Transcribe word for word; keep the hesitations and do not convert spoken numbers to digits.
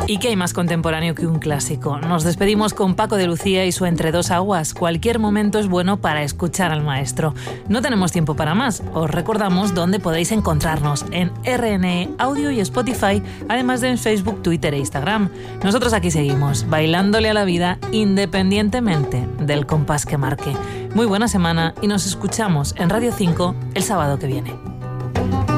¿Y qué hay más contemporáneo que un clásico? Nos despedimos con Paco de Lucía y su Entre dos aguas. Cualquier momento es bueno para escuchar al maestro. No tenemos tiempo para más. Os recordamos dónde podéis encontrarnos: en R N E Audio y Spotify, además de en Facebook, Twitter e Instagram. Nosotros aquí seguimos, bailándole a la vida independientemente del compás que marque. Muy buena semana y nos escuchamos en Radio cinco el sábado que viene.